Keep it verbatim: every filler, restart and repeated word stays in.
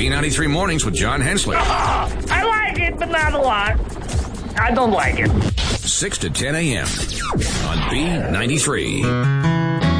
B ninety-three Mornings with John Hensley. Oh, I like it, but not a lot. I don't like it. six to ten a.m. on B ninety-three.